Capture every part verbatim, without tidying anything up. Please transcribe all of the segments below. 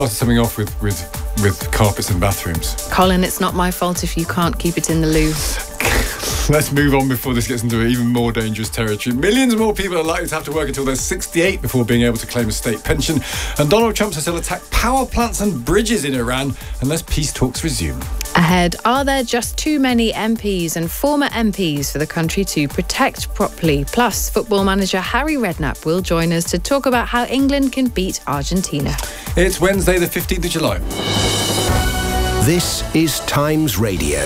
Started something off with, with, with carpets and bathrooms. Colin, it's not my fault if you can't keep it in the loo. Let's move on before this gets into even more dangerous territory. Millions more people are likely to have to work until they're sixty-eight before being able to claim a state pension. And Donald Trump says he'll attack power plants and bridges in Iran unless peace talks resume. Ahead, are there just too many M Ps and former M Ps for the country to protect properly? Plus, football manager Harry Redknapp will join us to talk about how England can beat Argentina. It's Wednesday the fifteenth of July. This is Times Radio.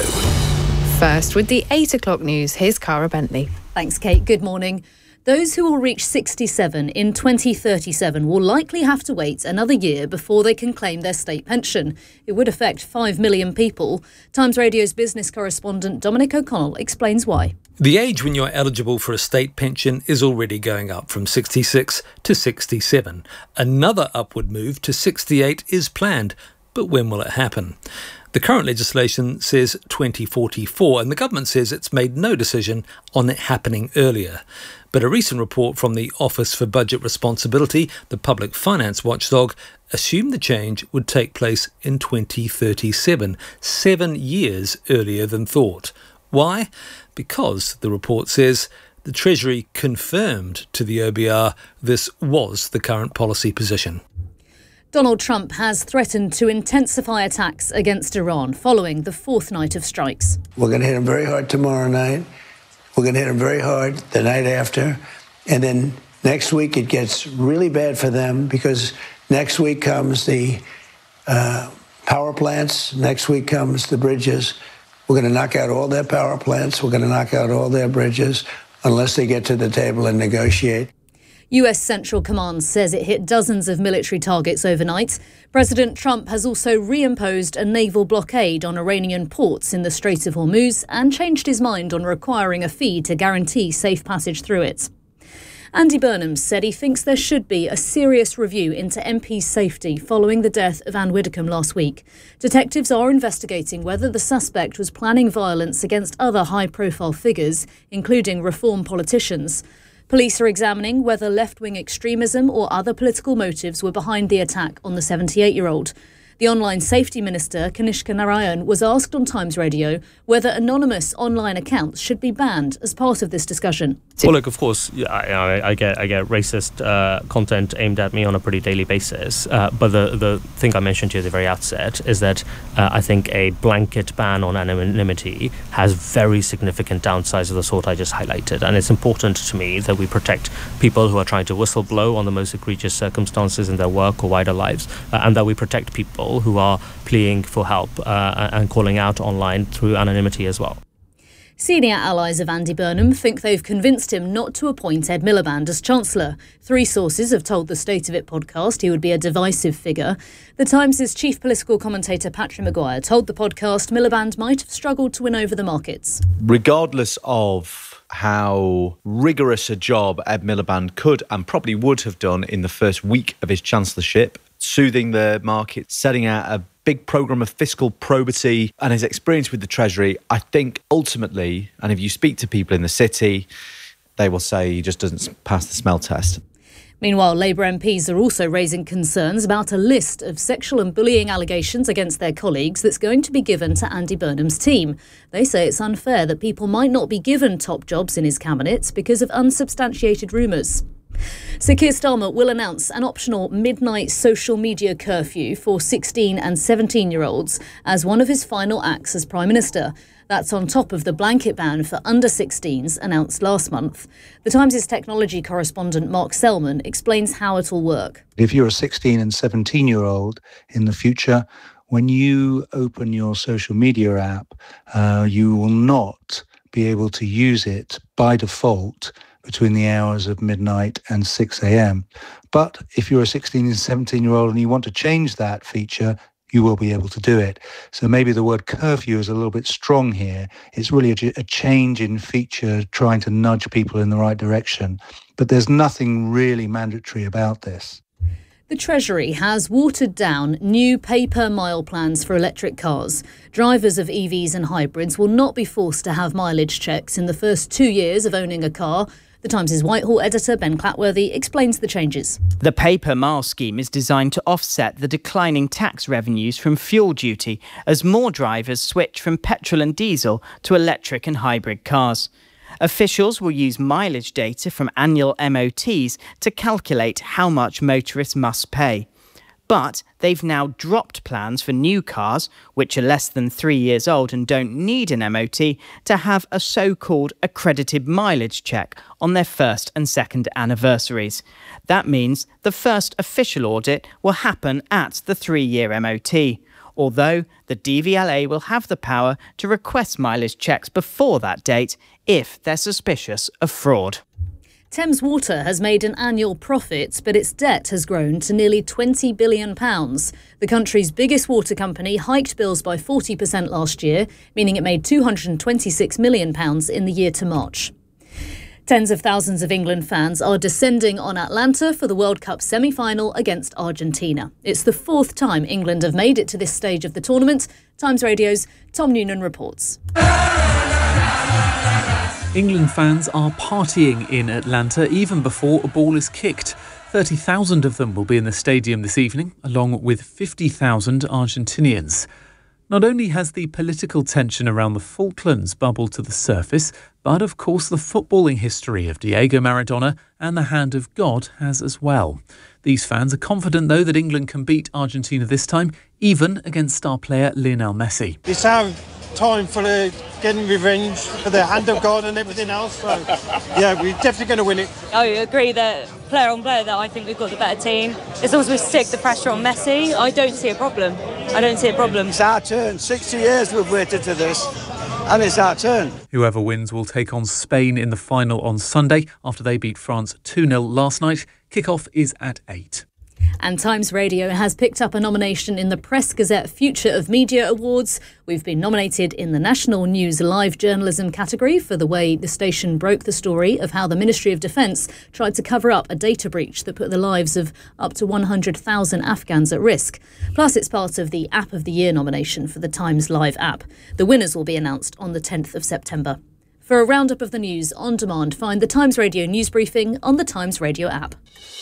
First, with the eight o'clock news, here's Cara Bentley. Thanks, Kate. Good morning. Those who will reach sixty-seven in twenty thirty-seven will likely have to wait another year before they can claim their state pension. It would affect five million people. Times Radio's business correspondent Dominic O'Connell explains why. The age when you're eligible for a state pension is already going up from sixty-six to sixty-seven. Another upward move to sixty-eight is planned, but when will it happen? The current legislation says twenty forty-four, and the government says it's made no decision on it happening earlier. But a recent report from the Office for Budget Responsibility, the public finance watchdog, assumed the change would take place in twenty thirty-seven, seven years earlier than thought. Why? Because, the report says, the Treasury confirmed to the O B R this was the current policy position. Donald Trump has threatened to intensify attacks against Iran following the fourth night of strikes. We're going to hit them very hard tomorrow night. We're going to hit them very hard the night after. And then next week it gets really bad for them because next week comes the uh, power plants. Next week comes the bridges. We're going to knock out all their power plants. We're going to knock out all their bridges unless they get to the table and negotiate. U S Central Command says it hit dozens of military targets overnight. President Trump has also reimposed a naval blockade on Iranian ports in the Strait of Hormuz and changed his mind on requiring a fee to guarantee safe passage through it. Andy Burnham said he thinks there should be a serious review into M P's safety following the death of Anne Widdecombe last week. Detectives are investigating whether the suspect was planning violence against other high-profile figures, including Reform politicians. Police are examining whether left-wing extremism or other political motives were behind the attack on the seventy-eight-year-old. The online safety minister, Kanishka Narayan, was asked on Times Radio whether anonymous online accounts should be banned as part of this discussion. Well, look, of course, I, I, I get I get racist uh, content aimed at me on a pretty daily basis. Uh, but the, the thing I mentioned to you at the very outset is that uh, I think a blanket ban on anonymity has very significant downsides of the sort I just highlighted. And it's important to me that we protect people who are trying to whistleblow on the most egregious circumstances in their work or wider lives, uh, and that we protect people who are pleading for help uh, and calling out online through anonymity as well. Senior allies of Andy Burnham think they've convinced him not to appoint Ed Miliband as Chancellor. Three sources have told the State of It podcast he would be a divisive figure. The Times' chief political commentator Patrick Maguire told the podcast Miliband might have struggled to win over the markets. Regardless of how rigorous a job Ed Miliband could and probably would have done in the first week of his chancellorship, soothing the market, setting out a big programme of fiscal probity and his experience with the Treasury, I think ultimately, and if you speak to people in the city, they will say he just doesn't pass the smell test. Meanwhile, Labour M Ps are also raising concerns about a list of sexual and bullying allegations against their colleagues that's going to be given to Andy Burnham's team. They say it's unfair that people might not be given top jobs in his cabinet because of unsubstantiated rumours. Sir Keir Starmer will announce an optional midnight social media curfew for sixteen and seventeen-year-olds as one of his final acts as Prime Minister. That's on top of the blanket ban for under sixteens announced last month. The Times' technology correspondent Mark Selman explains how it will work. If you're a sixteen and seventeen-year-old in the future, when you open your social media app, uh, you will not be able to use it by default between the hours of midnight and six a.m. But if you're a sixteen and seventeen-year-old and you want to change that feature, you will be able to do it. So maybe the word curfew is a little bit strong here. It's really a, a change in feature, trying to nudge people in the right direction. But there's nothing really mandatory about this. The Treasury has watered down new pay-per-mile plans for electric cars. Drivers of E Vs and hybrids will not be forced to have mileage checks in the first two years of owning a car. The Times' Whitehall editor Ben Clatworthy explains the changes. The paper mile scheme is designed to offset the declining tax revenues from fuel duty as more drivers switch from petrol and diesel to electric and hybrid cars. Officials will use mileage data from annual M O Ts to calculate how much motorists must pay. But they've now dropped plans for new cars, which are less than three years old and don't need an M O T, to have a so-called accredited mileage check on their first and second anniversaries. That means the first official audit will happen at the three-year M O T, although the D V L A will have the power to request mileage checks before that date if they're suspicious of fraud. Thames Water has made an annual profit, but its debt has grown to nearly twenty billion pounds. The country's biggest water company hiked bills by forty percent last year, meaning it made two hundred twenty-six million pounds in the year to March. Tens of thousands of England fans are descending on Atlanta for the World Cup semi-final against Argentina. It's the fourth time England have made it to this stage of the tournament. Times Radio's Tom Noonan reports. England fans are partying in Atlanta even before a ball is kicked. thirty thousand of them will be in the stadium this evening, along with fifty thousand Argentinians. Not only has the political tension around the Falklands bubbled to the surface, but of course the footballing history of Diego Maradona and the hand of God has as well. These fans are confident, though, that England can beat Argentina this time, even against star player Lionel Messi. It's our time for the getting revenge for the hand of God and everything else. So, yeah, we're definitely going to win it. I agree that player on player that I think we've got the better team. As long as we stick the pressure on Messi, I don't see a problem. I don't see a problem. It's our turn. sixty years we've waited to this, and it's our turn. Whoever wins will take on Spain in the final on Sunday after they beat France two nil last night. Kick-off is at eight. And Times Radio has picked up a nomination in the Press Gazette Future of Media Awards. We've been nominated in the National News Live Journalism category for the way the station broke the story of how the Ministry of Defence tried to cover up a data breach that put the lives of up to one hundred thousand Afghans at risk. Plus, it's part of the App of the Year nomination for the Times Live app. The winners will be announced on the tenth of September. For a roundup of the news on demand, find the Times Radio news briefing on the Times Radio app.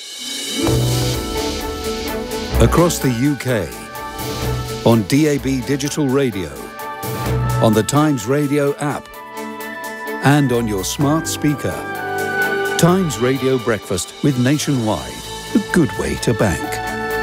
Across the U K, on D A B digital radio, on the Times Radio app, and on your smart speaker. Times Radio Breakfast with Nationwide, a good way to bank.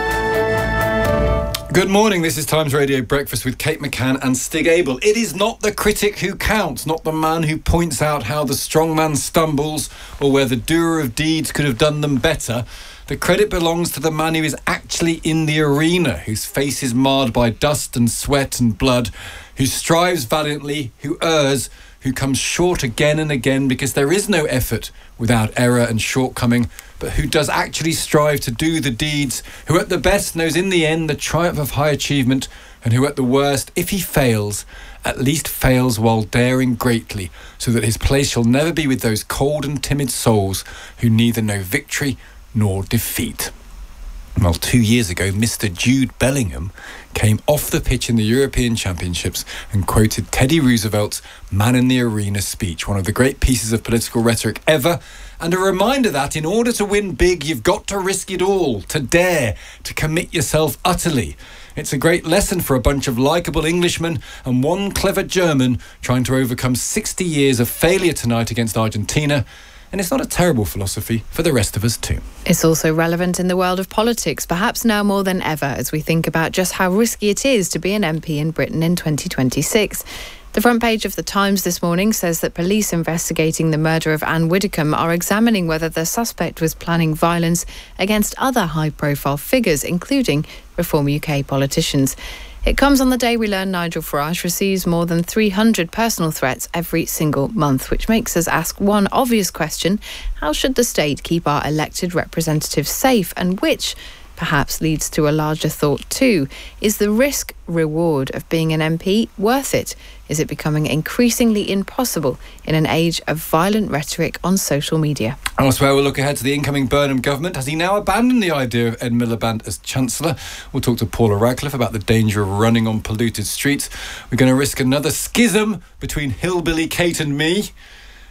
Good morning, this is Times Radio Breakfast with Kate McCann and Stig Abel. It is not the critic who counts, not the man who points out how the strong man stumbles or where the doer of deeds could have done them better. The credit belongs to the man who is actually in the arena, whose face is marred by dust and sweat and blood, who strives valiantly, who errs, who comes short again and again because there is no effort without error and shortcoming, but who does actually strive to do the deeds, who at the best knows in the end the triumph of high achievement, and who at the worst, if he fails, at least fails while daring greatly, so that his place shall never be with those cold and timid souls who neither know victory nor defeat. Well, two years ago, Mister Jude Bellingham came off the pitch in the European Championships and quoted Teddy Roosevelt's Man in the Arena speech, one of the great pieces of political rhetoric ever, and a reminder that in order to win big, you've got to risk it all, to dare, to commit yourself utterly. It's a great lesson for a bunch of likeable Englishmen and one clever German trying to overcome sixty years of failure tonight against Argentina. And it's not a terrible philosophy for the rest of us too. It's also relevant in the world of politics, perhaps now more than ever, as we think about just how risky it is to be an M P in Britain in twenty twenty-six. The front page of The Times this morning says that police investigating the murder of Anne Widdecombe are examining whether the suspect was planning violence against other high-profile figures, including Reform U K politicians. It comes on the day we learn Nigel Farage receives more than three hundred personal threats every single month, which makes us ask one obvious question: how should the state keep our elected representatives safe? And which perhaps leads to a larger thought too. Is the risk-reward of being an M P worth it? Is it becoming increasingly impossible in an age of violent rhetoric on social media? Elsewhere, we'll look ahead to the incoming Burnham government. Has he now abandoned the idea of Ed Miliband as Chancellor? We'll talk to Paula Radcliffe about the danger of running on polluted streets. We're going to risk another schism between Hillbilly Kate and me.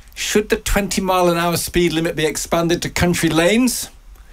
Should the twenty mile an hour speed limit be expanded to country lanes?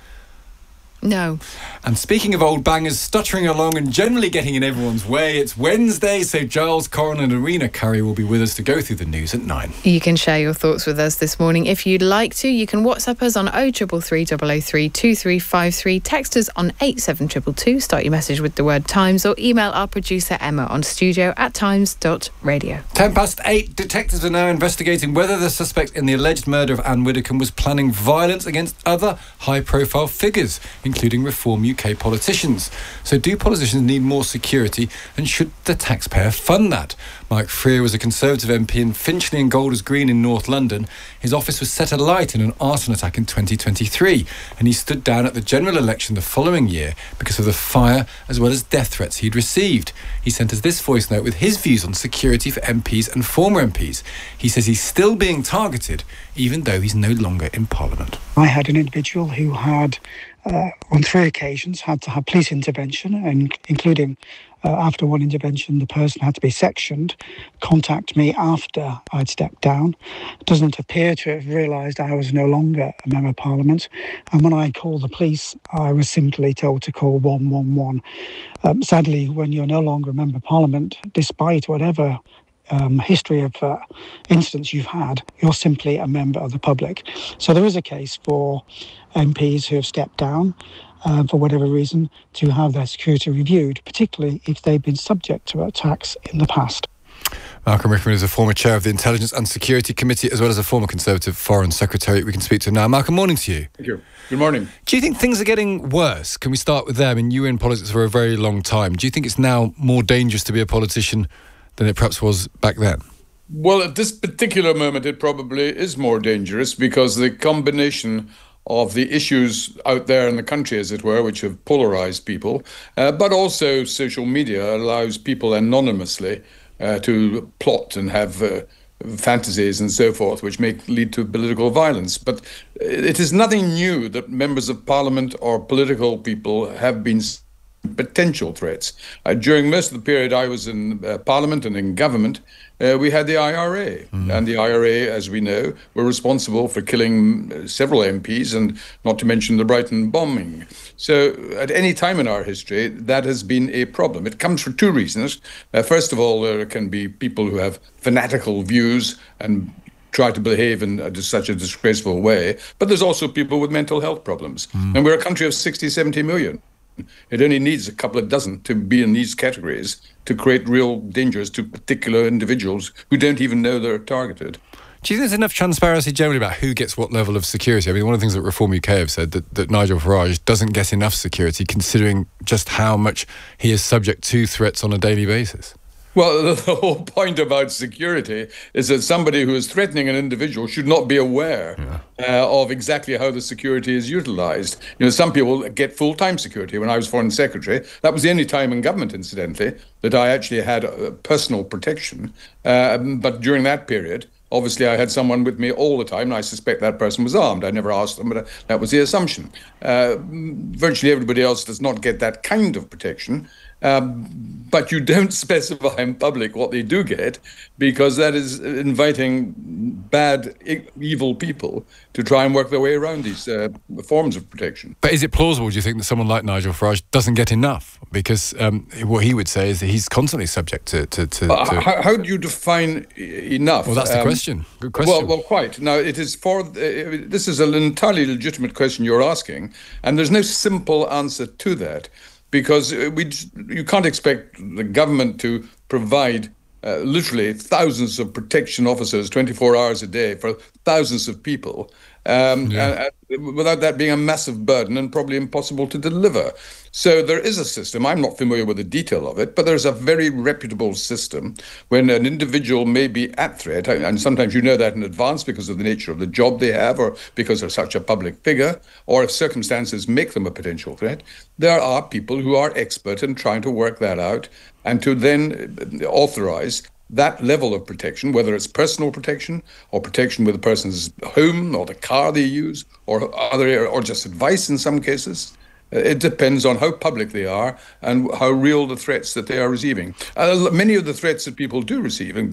No. And speaking of old bangers stuttering along and generally getting in everyone's way, it's Wednesday, so Giles Corran and Irina Curry will be with us to go through the news at nine. You can share your thoughts with us this morning if you'd like to. You can WhatsApp us on oh three three three, double oh three, two three five three, text us on eight seven two two two, start your message with the word Times, or email our producer Emma on studio at times dot radio. Ten past eight, detectives are now investigating whether the suspect in the alleged murder of Anne Widdecombe was planning violence against other high-profile figures, including Reform U K politicians. So do politicians need more security, and should the taxpayer fund that? Mike Freer was a Conservative M P in Finchley and Golders Green in North London. His office was set alight in an arson attack in twenty twenty-three, and he stood down at the general election the following year because of the fire as well as death threats he'd received. He sent us this voice note with his views on security for M Ps and former M Ps. He says he's still being targeted, even though he's no longer in Parliament. I had an individual who had Uh, on three occasions had to have police intervention, and including uh, after one intervention the person had to be sectioned, contact me after I'd stepped down. Doesn't appear to have realised I was no longer a member of Parliament, and when I called the police I was simply told to call one one one. Um, sadly, when you're no longer a member of Parliament, despite whatever Um, history of uh, incidents you've had, you're simply a member of the public. So there is a case for M Ps who have stepped down uh, for whatever reason to have their security reviewed, particularly if they've been subject to attacks in the past. Malcolm Rickman is a former chair of the Intelligence and Security Committee, as well as a former Conservative Foreign Secretary. We can speak to him now. Malcolm, morning to you. Thank you. Good morning. Do you think things are getting worse? Can we start with there? I mean, you were in politics for a very long time. Do you think it's now more dangerous to be a politician than it perhaps was back then? Well, at this particular moment, it probably is more dangerous because the combination of the issues out there in the country, as it were, which have polarized people, uh, but also social media allows people anonymously uh, to plot and have uh, fantasies and so forth, which may lead to political violence. But it is nothing new that members of Parliament or political people have been potential threats. Uh, during most of the period I was in uh, Parliament and in government, uh, we had the I R A. Mm. And the I R A, as we know, were responsible for killing uh, several M Ps, and not to mention the Brighton bombing. So at any time in our history, that has been a problem. It comes for two reasons. Uh, first of all, there can be people who have fanatical views and try to behave in uh, such a disgraceful way. But there's also people with mental health problems. Mm. And we're a country of sixty, seventy million. It only needs a couple of dozen to be in these categories to create real dangers to particular individuals who don't even know they're targeted. Do you think there's enough transparency generally about who gets what level of security? I mean, one of the things that Reform U K have said, that, that Nigel Farage doesn't get enough security considering just how much he is subject to threats on a daily basis. Well, the whole point about security is that somebody who is threatening an individual should not be aware yeah. uh, of exactly how the security is utilized. You know, some people get full-time security. When I was Foreign Secretary, that was the only time in government, incidentally, that I actually had uh, personal protection. Uh, but during that period, obviously, I had someone with me all the time, and I suspect that person was armed. I never asked them, but that was the assumption. Uh, virtually everybody else does not get that kind of protection. Um, but you don't specify in public what they do get, because that is inviting bad, evil people to try and work their way around these uh, forms of protection. But is it plausible, do you think, that someone like Nigel Farage doesn't get enough? Because um, what he would say is that he's constantly subject to... to, to, uh, to... How, how do you define enough? Well, that's the um, question. Good question. Well, well, quite. Now, it is for... Uh, this is an entirely legitimate question you're asking, and there's no simple answer to that. Because we, you can't expect the government to provide uh, literally thousands of protection officers twenty-four hours a day for thousands of people um, yeah. and, without that being a massive burden and probably impossible to deliver. So there is a system. I'm not familiar with the detail of it, but there's a very reputable system when an individual may be at threat, and sometimes you know that in advance because of the nature of the job they have or because they're such a public figure, or if circumstances make them a potential threat. There are people who are expert in trying to work that out and to then authorize that level of protection, whether it's personal protection or protection with the person's home or the car they use or other, or just advice in some cases. It depends on how public they are and how real the threats that they are receiving. Uh, many of the threats that people do receive,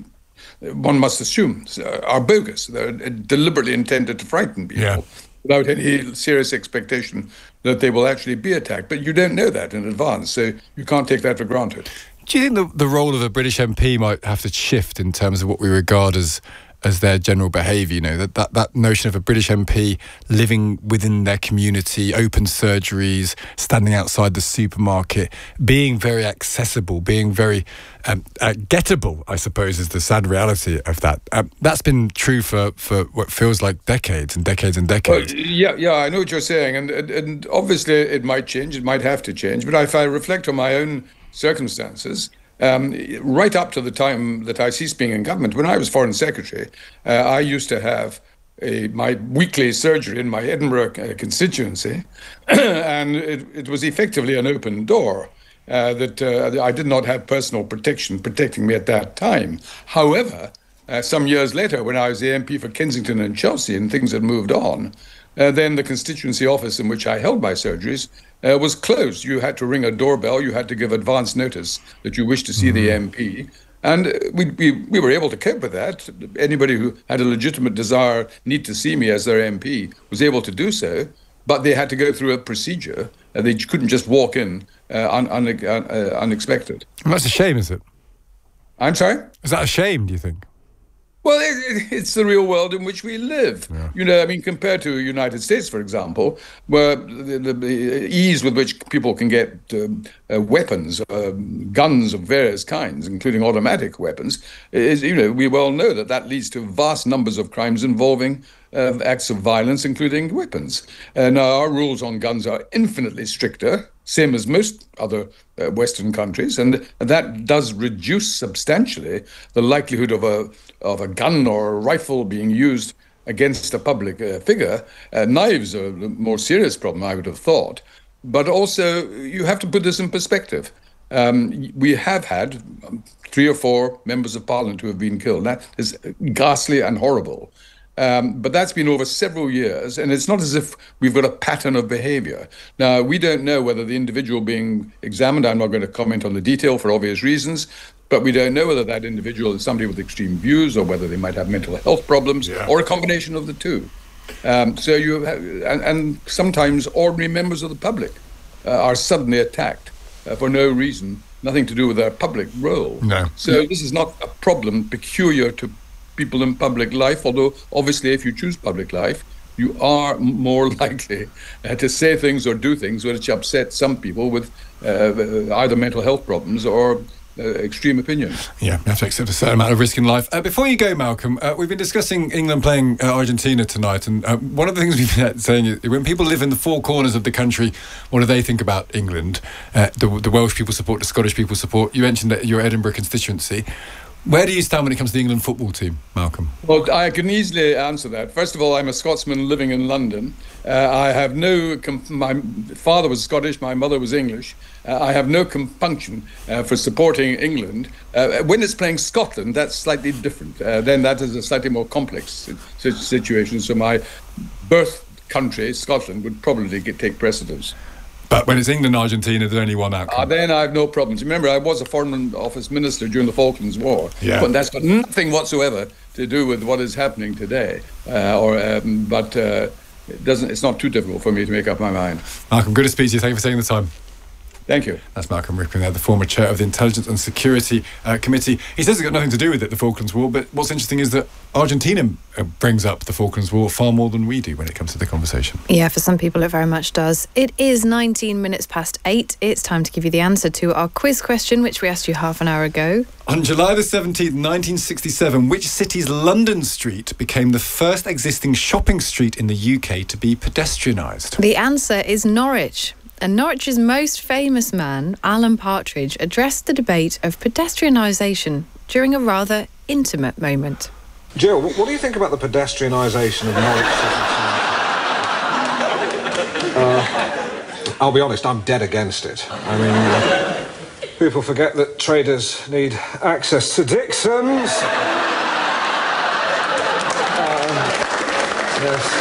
one must assume, are bogus. They're deliberately intended to frighten people Yeah. without any serious expectation that they will actually be attacked. But you don't know that in advance, so you can't take that for granted. Do you think the, the role of a British M P might have to shift in terms of what we regard as as their general behaviour? You know, that, that, that notion of a British M P living within their community, open surgeries, standing outside the supermarket, being very accessible, being very um, uh, gettable, I suppose, is the sad reality of that. Um, that's been true for, for what feels like decades and decades and decades. Well, yeah, yeah, I know what you're saying, and, and and obviously it might change, it might have to change. But if I reflect on my own circumstances, Um, right up to the time that I ceased being in government, when I was Foreign Secretary, uh, I used to have a, my weekly surgery in my Edinburgh uh, constituency, and it, it was effectively an open door uh, that uh, I did not have personal protection protecting me at that time. However, uh, some years later, when I was the M P for Kensington and Chelsea and things had moved on, uh, then the constituency office in which I held my surgeries Uh, was closed. You had to ring a doorbell. You had to give advance notice that you wished to see the M P. And we, we we were able to cope with that. Anybody who had a legitimate desire, need to see me as their M P, was able to do so. But they had to go through a procedure. Uh, they couldn't just walk in uh, un, un, uh, unexpected. And that's a shame, is it? I'm sorry? Is that a shame, do you think? Well, it, it's the real world in which we live. Yeah. You know, I mean, compared to the United States, for example, where the, the, the ease with which people can get um, uh, weapons, uh, guns of various kinds, including automatic weapons, is, you know, we well know that that leads to vast numbers of crimes involving uh, acts of violence, including weapons. And uh, our rules on guns are infinitely stricter, same as most other uh, Western countries, and that does reduce substantially the likelihood of a of a gun or a rifle being used against a public uh, figure. Uh, knives are a more serious problem, I would have thought. But also, you have to put this in perspective. Um, we have had three or four members of parliament who have been killed. That is ghastly and horrible. Um, but that's been over several years, and it's not as if we've got a pattern of behavior. Now, we don't know whether the individual being examined, I'm not going to comment on the detail for obvious reasons, but we don't know whether that individual is somebody with extreme views or whether they might have mental health problems yeah. or a combination of the two. Um, so you have, and, and sometimes ordinary members of the public uh, are suddenly attacked uh, for no reason, nothing to do with their public role. No. So no. This is not a problem peculiar to people in public life, although obviously if you choose public life, you are more likely uh, to say things or do things which upset some people with uh, either mental health problems or uh, extreme opinions. Yeah, you have to accept a certain amount of risk in life. Uh, before you go, Malcolm, uh, we've been discussing England playing uh, Argentina tonight, and uh, one of the things we've been saying is when people live in the four corners of the country, what do they think about England? Uh, the, the Welsh people support, the Scottish people support. You mentioned that your Edinburgh constituency. Where do you stand when it comes to the England football team, Malcolm? Well, I can easily answer that. First of all, I'm a Scotsman living in London. Uh, I have no... Comp- my father was Scottish, my mother was English. Uh, I have no compunction uh, for supporting England. Uh, when it's playing Scotland, that's slightly different. Uh, then that is a slightly more complex situation. So my birth country, Scotland, would probably get, take precedence. But when it's England and Argentina, there's only one outcome. Uh, then I have no problems. Remember, I was a Foreign Office Minister during the Falklands War. Yeah. But that's got nothing whatsoever to do with what is happening today. Uh, or, um, but uh, it doesn't. It's not too difficult for me to make up my mind. Malcolm, good to speak to you. Thank you for taking the time. Thank you. That's Malcolm Rippling there, the former chair of the Intelligence and Security uh, Committee. He says it's got nothing to do with it, the Falklands War, but what's interesting is that Argentina uh, brings up the Falklands War far more than we do when it comes to the conversation. Yeah, for some people it very much does. It is nineteen minutes past eight. It's time to give you the answer to our quiz question, which we asked you half an hour ago. On July the seventeenth, nineteen sixty-seven, which city's London Street became the first existing shopping street in the U K to be pedestrianised? The answer is Norwich. And Norwich's most famous man, Alan Partridge, addressed the debate of pedestrianisation during a rather intimate moment. Jill, what do you think about the pedestrianisation of Norwich City? uh, I'll be honest, I'm dead against it. I mean, uh, people forget that traders need access to Dixon's. Um, yes.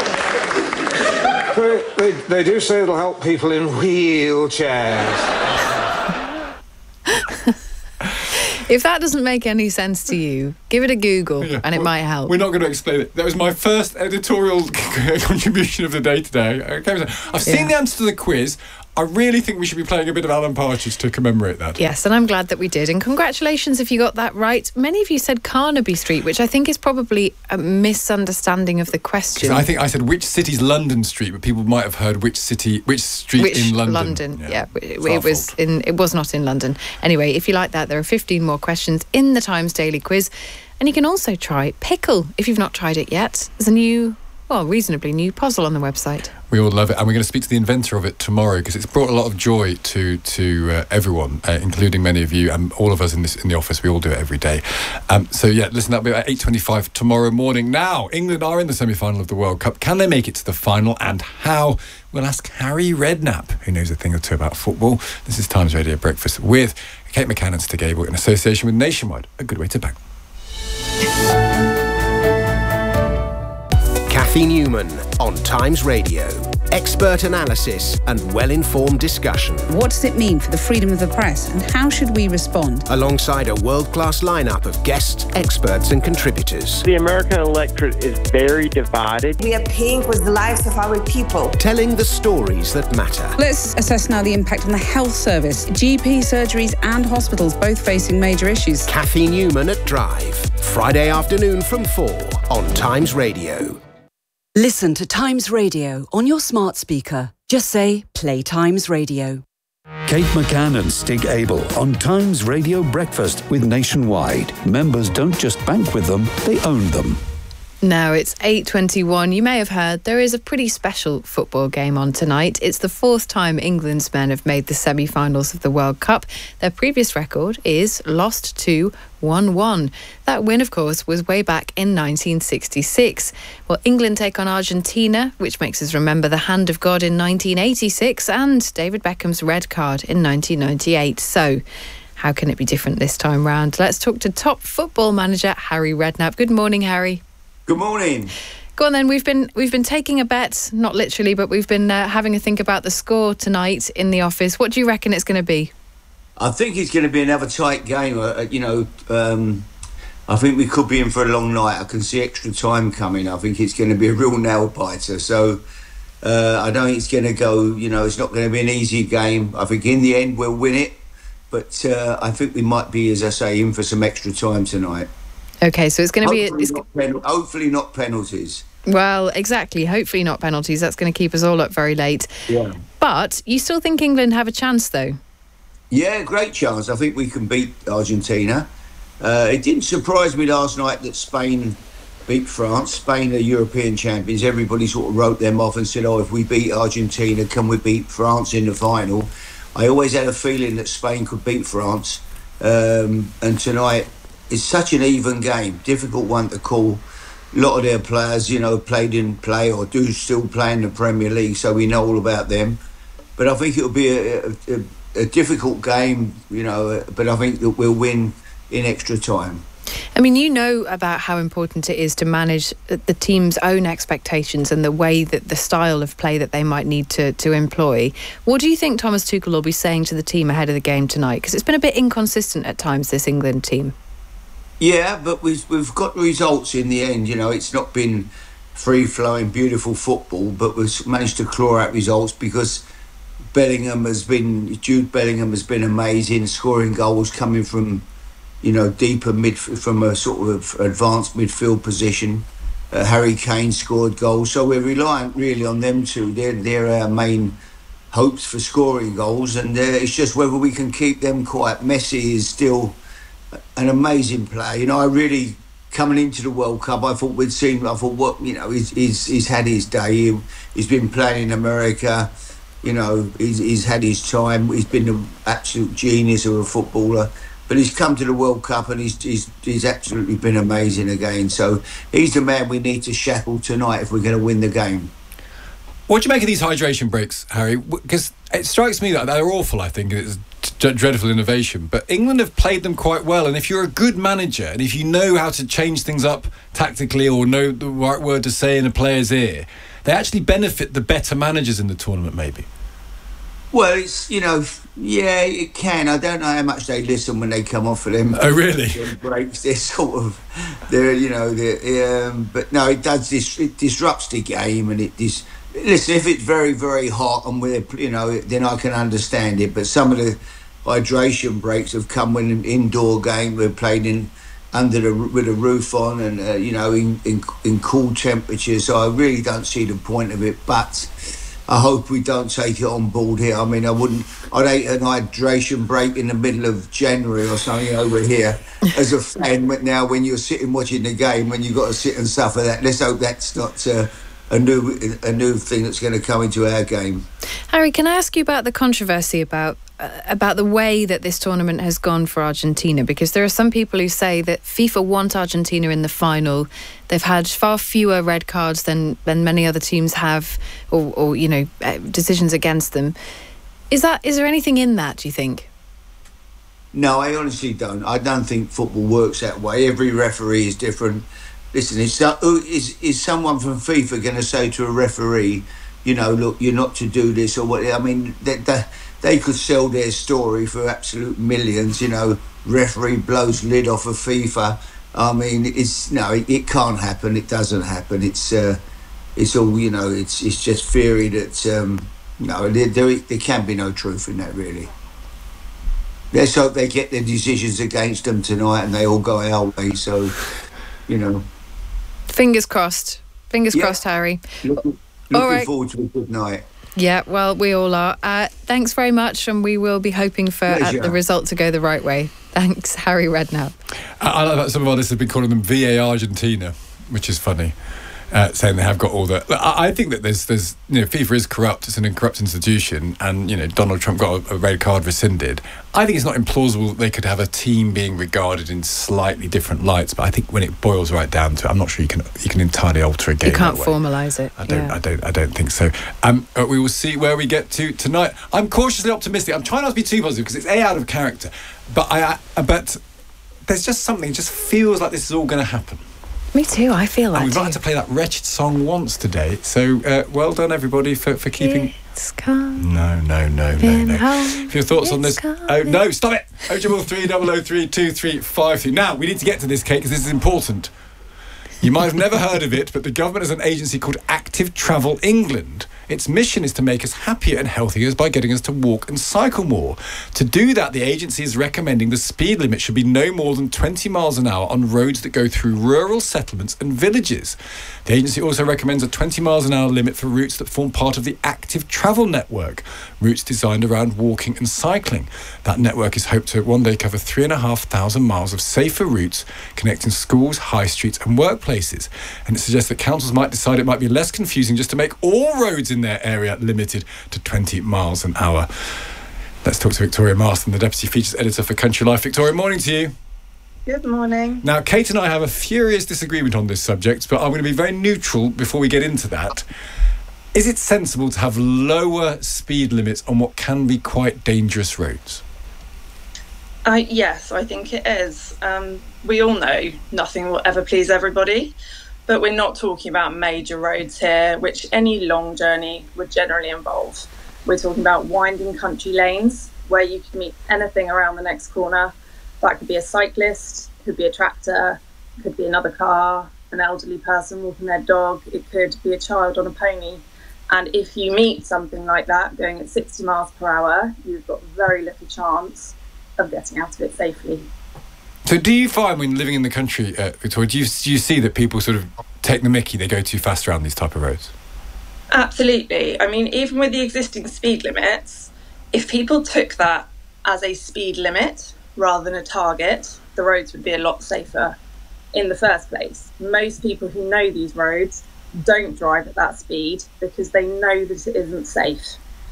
They, they, they do say it'll help people in wheelchairs. If that doesn't make any sense to you, give it a Google yeah, and it well, might help. We're not going to explain it. That was my first editorial contribution of the day today. Okay, I've seen yeah. the answer to the quiz. I really think we should be playing a bit of Alan Partridge to commemorate that. Yes, and I'm glad that we did. And congratulations if you got that right. Many of you said Carnaby Street, which I think is probably a misunderstanding of the question. I think I said which city's London Street, but people might have heard which city, which street which in London. London, yeah. yeah it, it was in. It was not in London. Anyway, if you like that, there are fifteen more questions in the Times Daily Quiz, and you can also try Pickle if you've not tried it yet. There's a new, well, reasonably new puzzle on the website. We all love it, and we're going to speak to the inventor of it tomorrow because it's brought a lot of joy to to uh, everyone, uh, including many of you and all of us in this in the office. We all do it every day. Um, so yeah, listen, that'll be at eight twenty-five tomorrow morning. Now, England are in the semi-final of the World Cup. Can they make it to the final, and how? We'll ask Harry Redknapp, who knows a thing or two about football. This is Times Radio Breakfast with Kate McCann and Stig Abel in association with Nationwide. A good way to bank. Kathy Newman on Times Radio. Expert analysis and well-informed discussion. What does it mean for the freedom of the press and how should we respond? Alongside a world-class lineup of guests, experts and contributors. The American electorate is very divided. We are paying with the lives of our people. Telling the stories that matter. Let's assess now the impact on the health service. G P surgeries and hospitals both facing major issues. Kathy Newman at Drive. Friday afternoon from four on Times Radio. Listen to Times Radio on your smart speaker. Just say, play Times Radio. Kate McCann and Stig Abel on Times Radio Breakfast with Nationwide. Members don't just bank with them, they own them. Now it's eight twenty-one. You may have heard there is a pretty special football game on tonight. It's the fourth time England's men have made the semi-finals of the World Cup. Their previous record is lost to one one. That win, of course, was way back in nineteen sixty-six. Well, England take on Argentina, which makes us remember the hand of God in nineteen eighty-six and David Beckham's red card in nineteen ninety-eight. So, how can it be different this time round? Let's talk to top football manager Harry Redknapp. Good morning, Harry. Good morning. Go on then. We've been we've been taking a bet, not literally, but we've been uh, having a think about the score tonight in the office. What do you reckon it's going to be? I think it's going to be another tight game. Uh, you know, um, I think we could be in for a long night. I can see extra time coming. I think it's going to be a real nail biter. So uh, I don't think it's going to go. You know, it's not going to be an easy game. I think in the end we'll win it, but uh, I think we might be, as I say, in for some extra time tonight. Okay, so it's going to be... Hopefully, it's, not pen- hopefully not penalties. Well, exactly. Hopefully not penalties. That's going to keep us all up very late. Yeah. But you still think England have a chance, though? Yeah, great chance. I think we can beat Argentina. Uh, it didn't surprise me last night that Spain beat France. Spain are European champions. Everybody sort of wrote them off and said, oh, if we beat Argentina, can we beat France in the final? I always had a feeling that Spain could beat France. Um, and tonight... It's such an even game, difficult one to call. A lot of their players, you know, played in play or do still play in the Premier League, so we know all about them. But I think it'll be a, a, a difficult game, you know, but I think that we'll win in extra time. I mean, you know about how important it is to manage the team's own expectations and the way that the style of play that they might need to, to employ. What do you think Thomas Tuchel will be saying to the team ahead of the game tonight? Because it's been a bit inconsistent at times, this England team. Yeah, but we've, we've got results in the end. You know, it's not been free-flowing, beautiful football, but we've managed to claw out results because Bellingham has been, Jude Bellingham has been amazing, scoring goals coming from, you know, deeper mid, from a sort of advanced midfield position. Uh, Harry Kane scored goals, so we're reliant really on them two. They're, they're our main hopes for scoring goals, and uh, it's just whether we can keep them quiet. Messi is still an amazing player. You know, I really, coming into the World Cup, I thought we'd seen, I thought, what, you know, he's he's, he's had his day. He, he's been playing in America, you know, he's, he's had his time. He's been an absolute genius of a footballer. But he's come to the World Cup and he's, he's, he's absolutely been amazing again. So he's the man we need to shackle tonight if we're going to win the game. What do you make of these hydration breaks, Harry? Because it strikes me that they're awful, I think. It's d- dreadful innovation. But England have played them quite well. And if you're a good manager and if you know how to change things up tactically or know the right word to say in a player's ear, they actually benefit the better managers in the tournament, maybe. Well, it's, you know, Yeah, it can. I don't know how much they listen when they come off of them. Oh, really? Breaks. They're sort of, they're you know, they're, um, but no, it does this. It disrupts the game, and it dis. Listen, if it's very very hot and we're, you know, then I can understand it. But some of the hydration breaks have come when an indoor game we're playing in under the with a roof on, and uh, you know, in, in in cool temperatures. So I really don't see the point of it, but I hope we don't take it on board here. I mean, I wouldn't. I'd hate an hydration break in the middle of January or something over here as a fan. But now, when you're sitting watching the game, when you've got to sit and suffer that, let's hope that's not uh, a new a new thing that's going to come into our game. Harry, can I ask you about the controversy about uh, about the way that this tournament has gone for Argentina? Because there are some people who say that FIFA want Argentina in the final. They've had far fewer red cards than, than many other teams have, or, or you know, uh, decisions against them. Is that is there anything in that, do you think? No, I honestly don't. I don't think football works that way. Every referee is different. Listen, is, is, is someone from FIFA going to say to a referee, you know, look, you're not to do this or what? I mean, they, they, they could sell their story for absolute millions, you know, referee blows lid off of FIFA. I mean, it's no, it, it can't happen. It doesn't happen. It's uh, it's all, you know, it's it's just theory that, um, no, there, there, there can be no truth in that, really. Let's hope they get their decisions against them tonight and they all go our way, so, you know. Fingers crossed. Fingers yeah. crossed, Harry. Looking, looking all right. forward to a good night. Yeah, well, we all are. Uh, thanks very much, and we will be hoping for uh, the result to go the right way. Thanks, Harry Redknapp. I, I like that some of our listeners have been calling them V A Argentina, which is funny. Uh, saying they have got all the. I, I think that there's, there's, you know, FIFA is corrupt. It's an corrupt institution, and you know, Donald Trump got a, a red card rescinded. I think it's not implausible that they could have a team being regarded in slightly different lights. But I think when it boils right down to it, I'm not sure you can you can entirely alter a game. You can't that way. formalise it. I don't. Yeah. I don't. I don't think so. Um, uh, we will see where we get to tonight. I'm cautiously optimistic. I'm trying not to be too positive because it's a out of character, but I. I but there's just something. It just feels like this is all going to happen. Me too, I feel that and we've too. not had to play that wretched song once today, so uh, well done everybody for, for keeping... It's come. No, no, no, no, no. For your thoughts on this... Coming. Oh, no, stop it! oh double three double oh three two three five three. Now, we need to get to this, Kate, because this is important. You might have never heard of it, but the government has an agency called Active Travel England. Its mission is to make us happier and healthier by getting us to walk and cycle more. To do that, the agency is recommending the speed limit should be no more than twenty miles an hour on roads that go through rural settlements and villages. The agency also recommends a twenty miles an hour limit for routes that form part of the Active Travel Network, routes designed around walking and cycling. That network is hoped to one day cover three and a half thousand miles of safer routes connecting schools, high streets and workplaces. And it suggests that councils might decide it might be less confusing just to make all roads in their area limited to twenty miles an hour. Let's talk to Victoria Marston, the Deputy Features Editor for Country Life. Victoria, morning to you. Good morning. Now, Kate and I have a furious disagreement on this subject, but I'm going to be very neutral before we get into that. Is it sensible to have lower speed limits on what can be quite dangerous roads? Uh, yes, I think it is. Um, we all know nothing will ever please everybody, but we're not talking about major roads here, which any long journey would generally involve. We're talking about winding country lanes where you can meet anything around the next corner. That could be a cyclist, could be a tractor, could be another car, an elderly person walking their dog, it could be a child on a pony. And if you meet something like that going at sixty miles per hour, you've got very little chance of getting out of it safely. So do you find when living in the country, uh, Victoria, do you, do you see that people sort of take the mickey, they go too fast around these type of roads? Absolutely. I mean, even with the existing speed limits, if people took that as a speed limit rather than a target, the roads would be a lot safer in the first place. Most people who know these roads don't drive at that speed because they know that it isn't safe.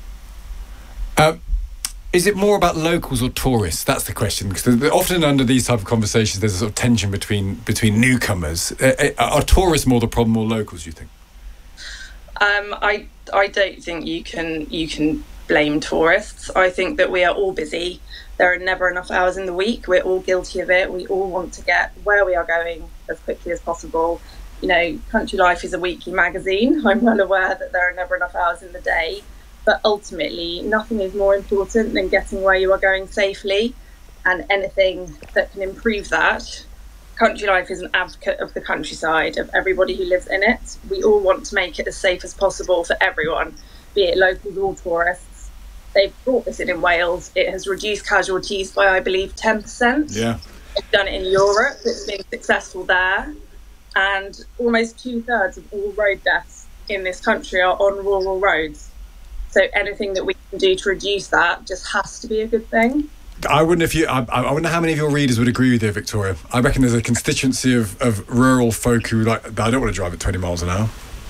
Um, is it more about locals or tourists? That's the question, because often under these type of conversations there's a sort of tension between between newcomers. Uh, are tourists more the problem or locals, you think? Um, I I don't think you can you can blame tourists. I think that we are all busy. There are never enough hours in the week. We're all guilty of it. We all want to get where we are going as quickly as possible. You know, Country Life is a weekly magazine. I'm well aware that there are never enough hours in the day. But ultimately, nothing is more important than getting where you are going safely, and anything that can improve that. Country Life is an advocate of the countryside, of everybody who lives in it. We all want to make it as safe as possible for everyone, be it locals or tourists. They've brought this in in Wales. It has reduced casualties by, I believe, ten percent. Yeah. They've done it in Europe. It's been successful there. And almost two-thirds of all road deaths in this country are on rural roads. So anything that we can do to reduce that just has to be a good thing. I wouldn't if you. I, I wonder how many of your readers would agree with you, Victoria. I reckon there's a constituency of, of rural folk who like. I don't want to drive at twenty miles an hour.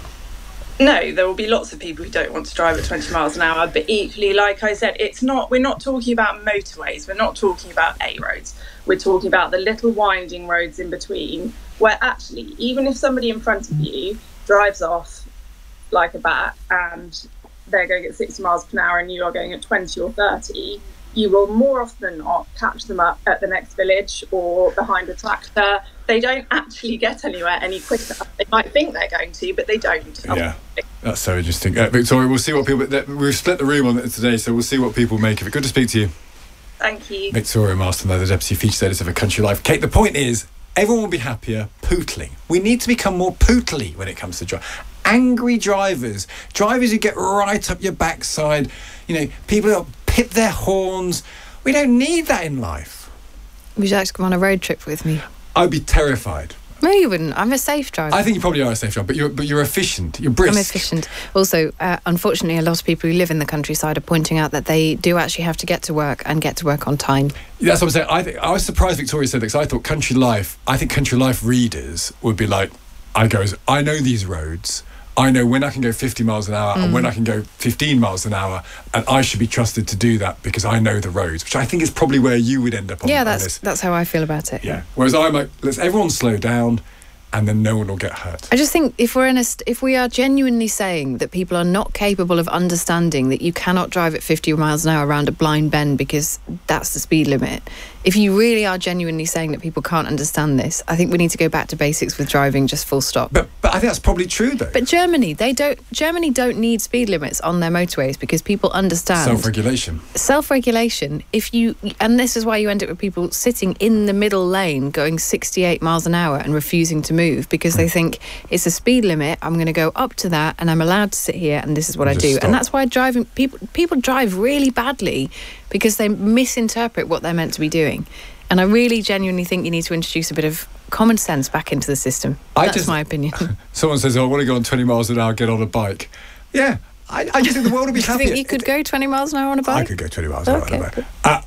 No, there will be lots of people who don't want to drive at twenty miles an hour. But equally, like I said, it's not. We're not talking about motorways. We're not talking about A roads. We're talking about the little winding roads in between, where actually, even if somebody in front of you drives off like a bat and they're going at sixty miles per hour and you are going at twenty or thirty. You will more often than not catch them up at the next village or behind a tractor. They don't actually get anywhere any quicker. They might think they're going to, but they don't. Yeah, that's so interesting. Uh, Victoria, we'll see what people... We've split the room on it today, so we'll see what people make of it. Good to speak to you. Thank you. Victoria Marston, the Deputy Featured Editor of Country Life. Kate, the point is, everyone will be happier pootling. We need to become more pootly when it comes to driving. Angry drivers, drivers who get right up your backside, you know, people who pip their horns. We don't need that in life. Would you like to come on a road trip with me? I'd be terrified. No, you wouldn't. I'm a safe driver. I think you probably are a safe driver, but you're but you're efficient. You're brisk. I'm efficient. Also, uh, unfortunately, a lot of people who live in the countryside are pointing out that they do actually have to get to work and get to work on time. That's what I'm saying. I think I was surprised Victoria said that, because I thought Country Life. I think Country Life readers would be like, I goes, I know these roads. I know when I can go fifty miles an hour mm. and when I can go fifteen miles an hour, and I should be trusted to do that because I know the roads, which I think is probably where you would end up on. Yeah, on that's this. that's how I feel about it. Yeah. Whereas I'm like, let's everyone slow down, and then no one will get hurt. I just think if we're in a st- if we are genuinely saying that people are not capable of understanding that you cannot drive at fifty miles an hour around a blind bend because that's the speed limit, if you really are genuinely saying that people can't understand this, I think we need to go back to basics with driving, just full stop. But but I think that's probably true though. But Germany, they don't. Germany don't need speed limits on their motorways because people understand self-regulation. Self-regulation. If you and this is why you end up with people sitting in the middle lane going sixty-eight miles an hour and refusing to move because they think it's a speed limit. I'm going to go up to that and I'm allowed to sit here and this is what I do. Stop. And that's why driving people people drive really badly because they misinterpret what they're meant to be doing. And I really genuinely think you need to introduce a bit of common sense back into the system. I That's just, my opinion. Someone says, oh, I want to go on twenty miles an hour, get on a bike. Yeah, I, I just think the world would be happier. Do you think you could go twenty miles an hour on a bike? I could go twenty miles an okay. hour on a bike. Uh,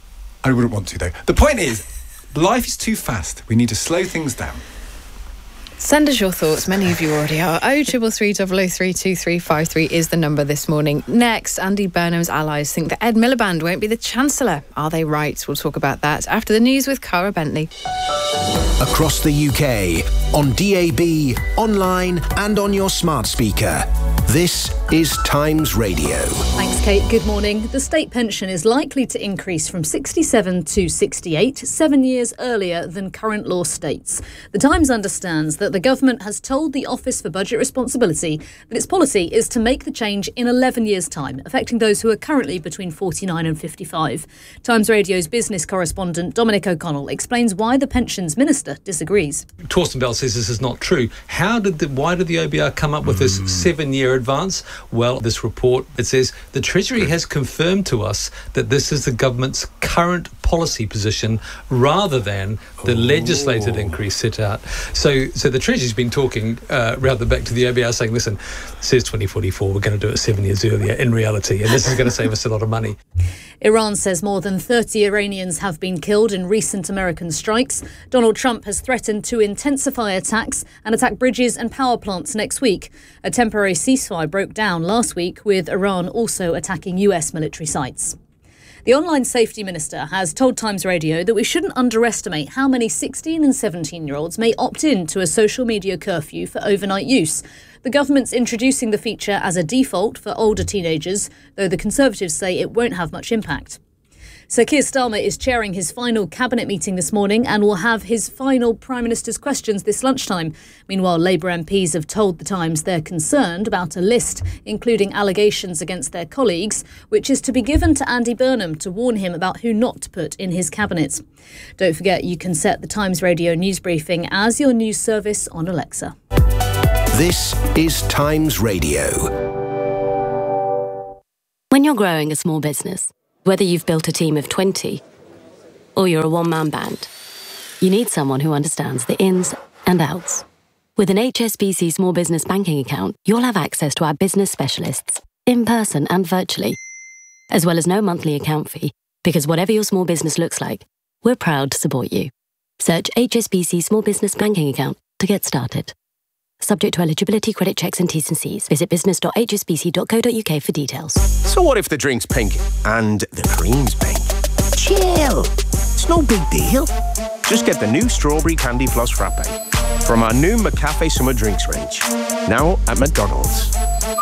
I wouldn't want to, though. The point is, life is too fast. We need to slow things down. Send us your thoughts. Many of you already are. oh triple three double oh three two three five three is the number this morning. Next, Andy Burnham's allies think that Ed Miliband won't be the Chancellor. Are they right? We'll talk about that after the news with Cara Bentley. Across the U K, on D A B, online and on your smart speaker. This is Times Radio. Thanks, Kate. Good morning. The state pension is likely to increase from sixty-seven to sixty-eight, seven years earlier than current law states. The Times understands that the government has told the Office for Budget Responsibility that its policy is to make the change in eleven years' time, affecting those who are currently between forty-nine and fifty-five. Times Radio's business correspondent Dominic O'Connell explains why the Pensions Minister disagrees. Torsten Bell says this is not true. How did the, why did the O B R come up with this seven-year advance? Well, this report, it says the Treasury has confirmed to us that this is the government's current policy position rather than the Ooh. legislated increase set out. So so the Treasury's been talking uh, rather back to the O B R saying, listen, it says twenty forty-four, we're going to do it seven years earlier in reality, and this is going to save us a lot of money. Iran says more than thirty Iranians have been killed in recent American strikes. Donald Trump has threatened to intensify attacks and attack bridges and power plants next week. A temporary ceasefire broke down last week, with Iran also attacking U S military sites. The online safety minister has told Times Radio that we shouldn't underestimate how many sixteen and seventeen-year-olds may opt in to a social media curfew for overnight use. The government's introducing the feature as a default for older teenagers, though the Conservatives say it won't have much impact. So Keir Starmer is chairing his final cabinet meeting this morning and will have his final Prime Minister's questions this lunchtime. Meanwhile, Labour M Ps have told The Times they're concerned about a list, including allegations against their colleagues, which is to be given to Andy Burnham to warn him about who not to put in his cabinet. Don't forget you can set the Times Radio news briefing as your news service on Alexa. This is Times Radio. When you're growing a small business, whether you've built a team of twenty or you're a one-man band, you need someone who understands the ins and outs. With an H S B C small business banking account, you'll have access to our business specialists, in person and virtually, as well as no monthly account fee, because whatever your small business looks like, we're proud to support you. Search H S B C Small Business Banking Account to get started. Subject to eligibility, credit checks and T's and C's. Visit business dot h s b c dot co dot u k for details. So what if the drink's pink and the cream's pink? Chill. It's no big deal. Just get the new Strawberry Candy Plus Frappe from our new McCafe Summer Drinks range. Now at McDonald's.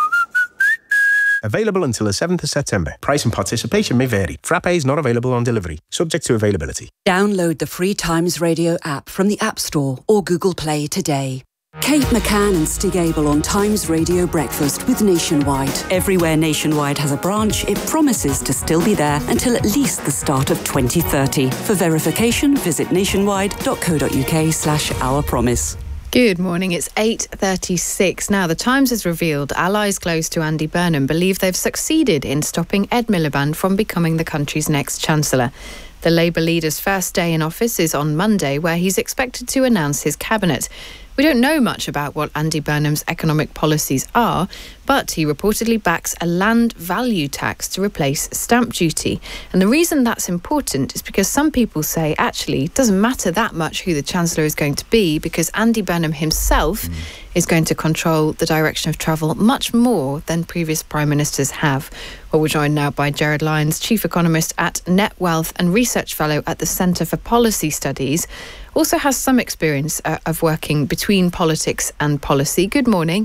Available until the seventh of September. Price and participation may vary. Frappe is not available on delivery. Subject to availability. Download the free Times Radio app from the App Store or Google Play today. Kate McCann and Stig Abel on Times Radio Breakfast with Nationwide. Everywhere Nationwide has a branch, it promises to still be there until at least the start of twenty thirty. For verification, visit nationwide dot co dot u k slash our promise. Good morning, it's eight thirty-six. Now, The Times has revealed allies close to Andy Burnham believe they've succeeded in stopping Ed Miliband from becoming the country's next Chancellor. The Labour leader's first day in office is on Monday, where he's expected to announce his cabinet. We don't know much about what Andy Burnham's economic policies are, but he reportedly backs a land value tax to replace stamp duty. And the reason that's important is because some people say, actually, it doesn't matter that much who the Chancellor is going to be, because Andy Burnham himself mm. is going to control the direction of travel much more than previous Prime Ministers have. Well, we're joined now by Gerard Lyons, Chief Economist at Net Wealth and Research Fellow at the Centre for Policy Studies. Also has some experience uh, of working between politics and policy. Good morning.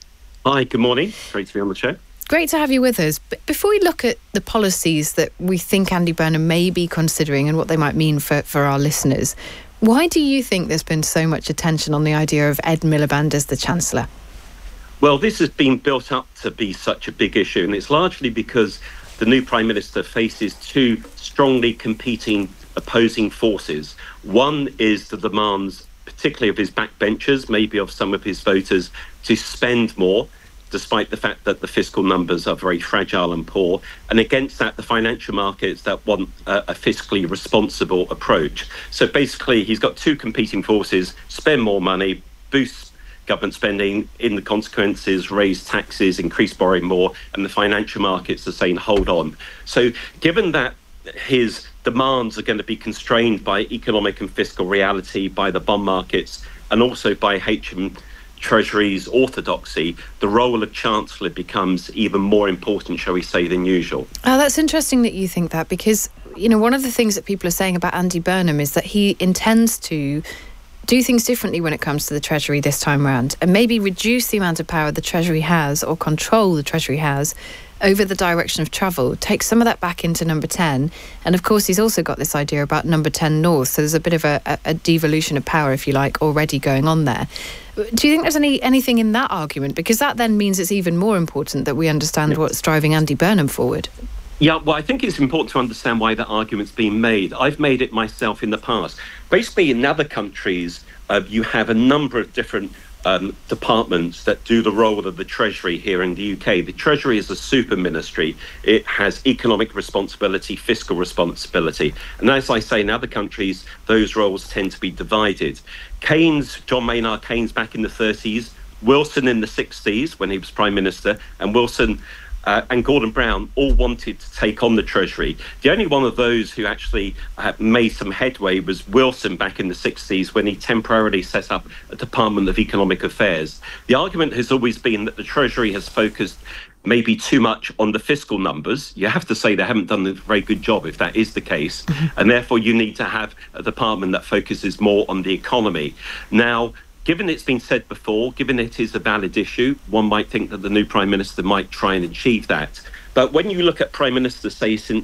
Hi, good morning. Great to be on the show. Great to have you with us. But before we look at the policies that we think Andy Burnham may be considering and what they might mean for, for our listeners, why do you think there's been so much attention on the idea of Ed Miliband as the Chancellor? Well, this has been built up to be such a big issue, and it's largely because the new Prime Minister faces two strongly competing opposing forces. One is the demands, particularly of his backbenchers, maybe of some of his voters, to spend more, despite the fact that the fiscal numbers are very fragile and poor. And against that, the financial markets that want a, a fiscally responsible approach. So basically, he's got two competing forces: spend more money, boost government spending, in the consequences, raise taxes, increase borrowing more, and the financial markets are saying, hold on. So given that his demands are going to be constrained by economic and fiscal reality, by the bond markets, and also by H M Treasury's orthodoxy, the role of Chancellor becomes even more important, shall we say, than usual. Oh, that's interesting that you think that, because, you know, one of the things that people are saying about Andy Burnham is that he intends to do things differently when it comes to the Treasury this time around, and maybe reduce the amount of power the Treasury has, or control the Treasury has, over the direction of travel, take some of that back into number ten. And of course, he's also got this idea about number ten North. So there's a bit of a, a, a devolution of power, if you like, already going on there. Do you think there's any anything in that argument? Because that then means it's even more important that we understand yes. what's driving Andy Burnham forward. Yeah, well, I think it's important to understand why that argument's being made. I've made it myself in the past. Basically, in other countries, uh, you have a number of different Um, departments that do the role of the Treasury. Here in the U K, the Treasury is a super ministry. It has economic responsibility, fiscal responsibility. And as I say, in other countries, those roles tend to be divided. Keynes, John Maynard Keynes back in the thirties, Wilson in the sixties when he was Prime Minister, and Wilson Uh, and Gordon Brown all wanted to take on the Treasury. The only one of those who actually uh, made some headway was Wilson back in the sixties when he temporarily set up a Department of Economic Affairs. The argument has always been that the Treasury has focused maybe too much on the fiscal numbers. You have to say they haven't done a very good job if that is the case. Mm-hmm. And therefore you need to have a department that focuses more on the economy. Now, given it's been said before, given it is a valid issue, one might think that the new Prime Minister might try and achieve that. But when you look at Prime Ministers, say, since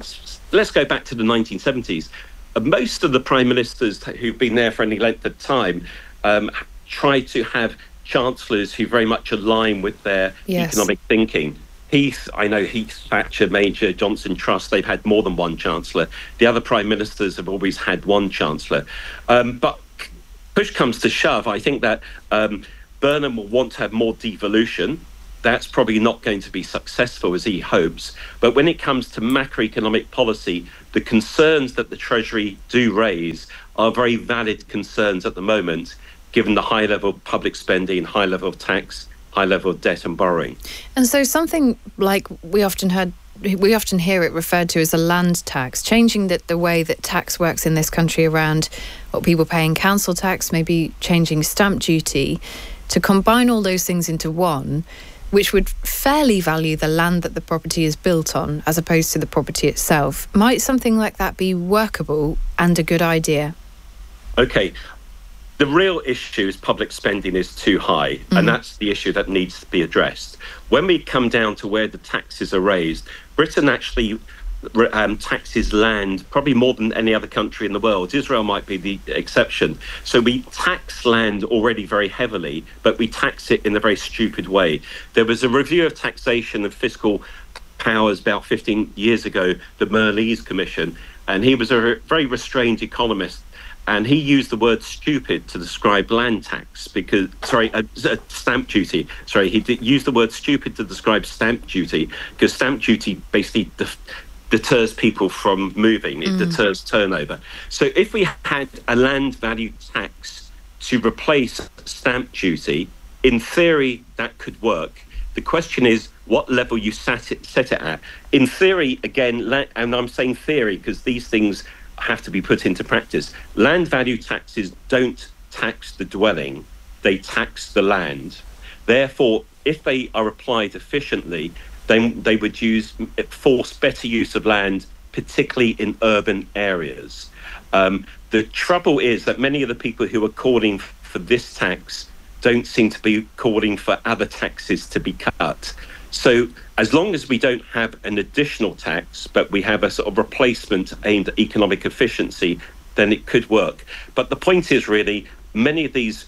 let's go back to the nineteen seventies. Uh, most of the prime ministers who've been there for any length of time um, try to have chancellors who very much align with their yes. economic thinking. Heath, I know Heath, Thatcher, Major, Johnson, Truss, they've had more than one chancellor. The other prime ministers have always had one chancellor. Um, but push comes to shove, I think that um, Burnham will want to have more devolution. That's probably not going to be successful as he hopes. But when it comes to macroeconomic policy, the concerns that the Treasury do raise are very valid concerns at the moment, given the high level of public spending, high level of tax, high level of debt and borrowing. And so something like we often heard, we often hear it referred to as a land tax, changing the, the way that tax works in this country around what people pay in council tax, maybe changing stamp duty, to combine all those things into one, which would fairly value the land that the property is built on as opposed to the property itself. Might something like that be workable and a good idea? Okay. The real issue is public spending is too high, mm-hmm. and that's the issue that needs to be addressed. When we come down to where the taxes are raised, Britain actually um, taxes land probably more than any other country in the world. Israel might be the exception. So we tax land already very heavily, but we tax it in a very stupid way. There was a review of taxation and fiscal powers about fifteen years ago, the Merlis Commission, and he was a very restrained economist. And he used the word stupid to describe land tax because, sorry, uh, stamp duty. Sorry, he did use the word stupid to describe stamp duty because stamp duty basically de- deters people from moving. It mm. deters turnover. So if we had a land value tax to replace stamp duty, in theory, that could work. The question is what level you set it, set it at. In theory, again, la- and I'm saying theory because these things have to be put into practice. Land value taxes don't tax the dwelling, they tax the land. Therefore, if they are applied efficiently, then they would use force better use of land, particularly in urban areas. Um, the trouble is that many of the people who are calling for this tax don't seem to be calling for other taxes to be cut. So as long as we don't have an additional tax, but we have a sort of replacement aimed at economic efficiency, then it could work. But the point is really, many of these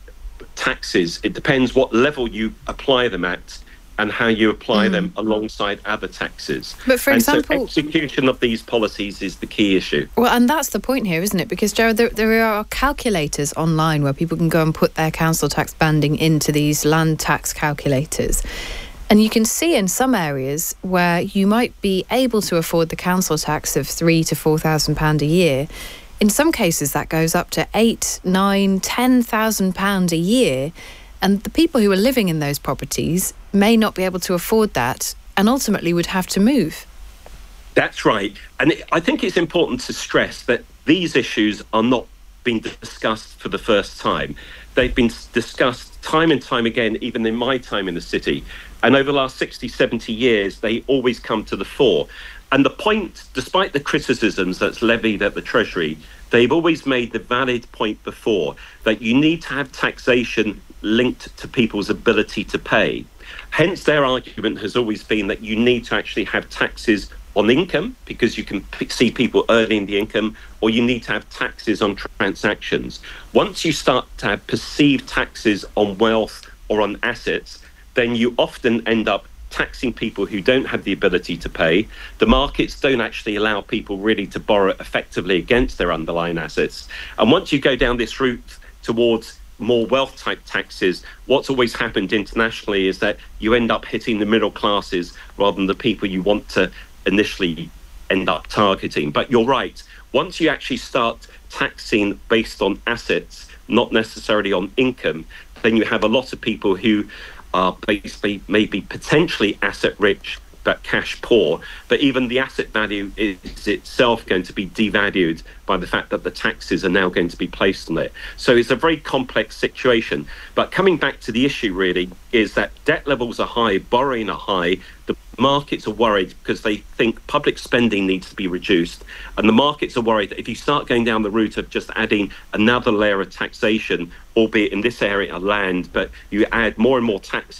taxes, it depends what level you apply them at and how you apply mm. them alongside other taxes. But for and example, so execution of these policies is the key issue. Well, and that's the point here, isn't it? Because, Gerard, there, there are calculators online where people can go and put their council tax banding into these land tax calculators. And you can see in some areas where you might be able to afford the council tax of three to four thousand pound a year. In some cases, that goes up to eight, nine, ten thousand pounds a year, and the people who are living in those properties may not be able to afford that, and ultimately would have to move. That's right, and it, I think it's important to stress that these issues are not being discussed for the first time. They've been discussed time and time again, even in my time in the city. And over the last sixty, seventy years, they always come to the fore. And the point, despite the criticisms that's levied at the Treasury, they've always made the valid point before that you need to have taxation linked to people's ability to pay. Hence, their argument has always been that you need to actually have taxes on income because you can p- see people earning the income, or you need to have taxes on transactions. Once you start to have perceived taxes on wealth or on assets, then you often end up taxing people who don't have the ability to pay. The markets don't actually allow people really to borrow effectively against their underlying assets. And once you go down this route towards more wealth type taxes, what's always happened internationally is that you end up hitting the middle classes rather than the people you want to initially end up targeting. But you're right, once you actually start taxing based on assets, not necessarily on income, then you have a lot of people who are basically maybe potentially asset rich but cash poor, but even the asset value is itself going to be devalued by the fact that the taxes are now going to be placed on it. So it's a very complex situation. But coming back to the issue really is that debt levels are high, borrowing are high, the markets are worried because they think public spending needs to be reduced, and the markets are worried that if you start going down the route of just adding another layer of taxation, albeit in this area of land, but you add more and more taxes,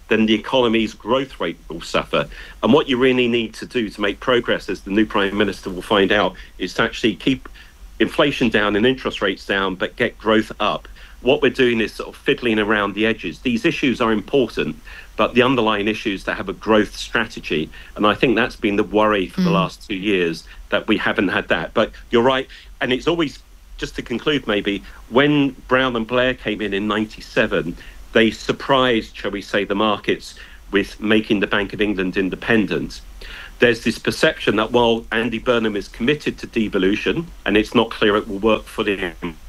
then the economy's growth rate will suffer. And what you really need to do to make progress, as the new Prime Minister will find out, is to actually keep inflation down and interest rates down, but get growth up. What we're doing is sort of fiddling around the edges. These issues are important, but the underlying issue is to have a growth strategy. And I think that's been the worry for mm. the last two years, that we haven't had that. But you're right. And it's always, just to conclude maybe, when Brown and Blair came in in ninety-seven, they surprised, shall we say, the markets with making the Bank of England independent. There's this perception that while Andy Burnham is committed to devolution, and it's not clear it will work for the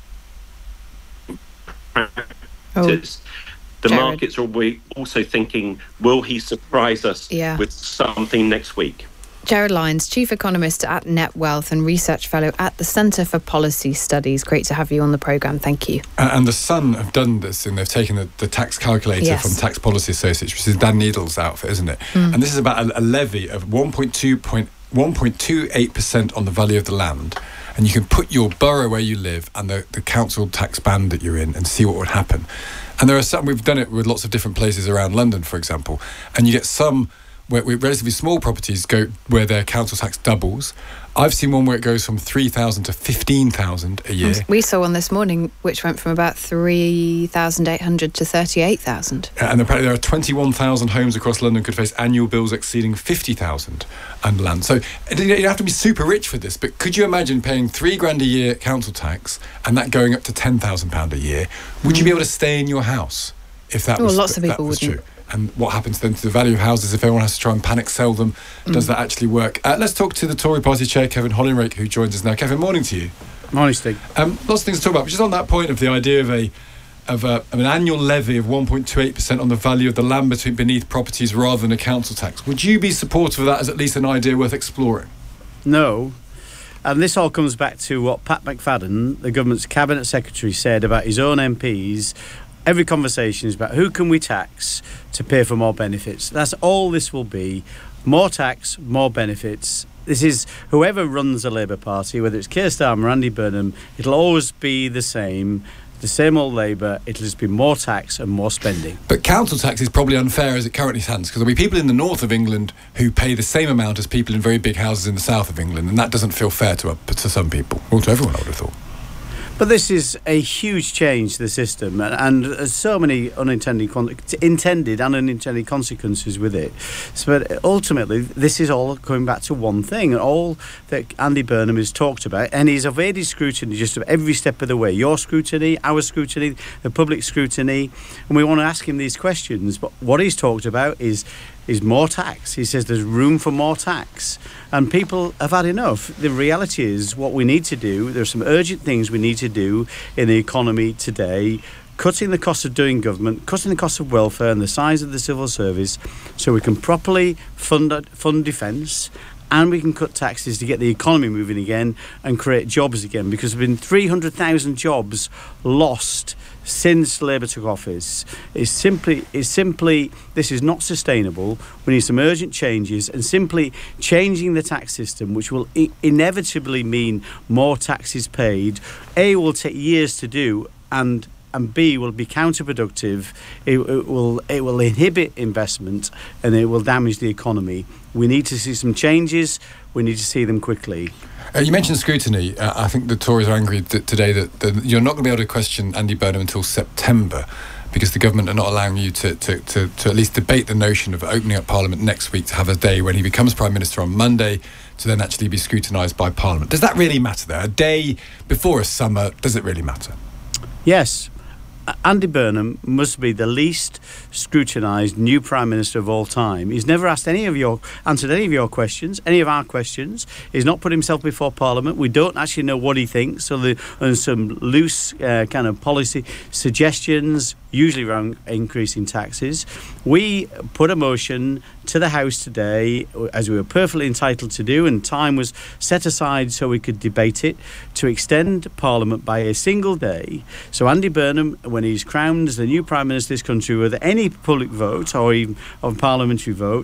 practice, oh. the Jared. markets are also thinking, will he surprise us yeah. with something next week? Jared Lyons, Chief Economist at Net Wealth and Research Fellow at the Centre for Policy Studies. Great to have you on the programme. Thank you. Uh, and the Sun have done this, and they've taken the, the tax calculator yes. from Tax Policy Associates, which is Dan Needle's outfit, isn't it? Mm. And this is about a, a levy of one point two eight percent on the value of the land. And you can put your borough where you live and the, the council tax band that you're in and see what would happen. And there are some, we've done it with lots of different places around London, for example, and you get some where, where relatively small properties go where their council tax doubles. I've seen one where it goes from three thousand to fifteen thousand a year. We saw one this morning which went from about three thousand eight hundred to thirty-eight thousand. And apparently there are twenty-one thousand homes across London could face annual bills exceeding fifty thousand and land. So you have to be super rich for this, but could you imagine paying three grand a year council tax and that going up to ten thousand pounds a year? Would mm. you be able to stay in your house if that well, was, lots of people that was wouldn't. true? And what happens then to the value of houses if everyone has to try and panic sell them? Does mm. that actually work? Uh, let's talk to the Tory party chair, Kevin Hollinrake, who joins us now. Kevin, morning to you. Morning, Steve. Um, lots of things to talk about, but just on that point of the idea of a of, a, of an annual levy of one point two eight percent on the value of the land between, beneath properties rather than a council tax. Would you be supportive of that as at least an idea worth exploring? No. And this all comes back to what Pat McFadden, the government's cabinet secretary, said about his own M Ps. Every conversation is about who can we tax to pay for more benefits. That's all this will be. More tax, more benefits. This is whoever runs the Labour Party, whether it's Keir Starmer or Andy Burnham, it'll always be the same. The same old Labour, it'll just be more tax and more spending. But council tax is probably unfair as it currently stands, because there'll be people in the north of England who pay the same amount as people in very big houses in the south of England, and that doesn't feel fair to, uh, to some people, or to everyone, I would have thought. But this is a huge change to the system, and, and there's so many unintended, intended and unintended consequences with it. So, but ultimately, this is all coming back to one thing. All that Andy Burnham has talked about, and he's evaded scrutiny just every step of the way. Your scrutiny, our scrutiny, the public scrutiny, and we want to ask him these questions. But what he's talked about is is more tax. He says there's room for more tax. And people have had enough. The reality is what we need to do, there's some urgent things we need to do in the economy today, cutting the cost of doing government, cutting the cost of welfare and the size of the civil service so we can properly fund, fund defence, and we can cut taxes to get the economy moving again and create jobs again, because there have been three hundred thousand jobs lost since Labour took office. It's simply, it's simply, this is not sustainable. We need some urgent changes, and simply changing the tax system, which will I- inevitably mean more taxes paid, A, will take years to do, and and B, will be counterproductive. It, it will it will inhibit investment, and it will damage the economy. We need to see some changes. We need to see them quickly. Uh, you mentioned scrutiny. Uh, I think the Tories are angry th- today that, that you're not going to be able to question Andy Burnham until September, because the government are not allowing you to, to, to, to at least debate the notion of opening up Parliament next week to have a day when he becomes Prime Minister on Monday to then actually be scrutinised by Parliament. Does that really matter there? A day before a summer, does it really matter? Yes. Andy Burnham must be the least scrutinised new Prime Minister of all time. He's never asked any of your, answered any of your questions, any of our questions. He's not put himself before Parliament. We don't actually know what he thinks. So there's some loose uh, kind of policy suggestions, usually around increasing taxes. We put a motion to the House today, as we were perfectly entitled to do, and time was set aside so we could debate it, to extend Parliament by a single day. So Andy Burnham, when he's crowned as the new Prime Minister of this country, with any public vote or even of parliamentary vote,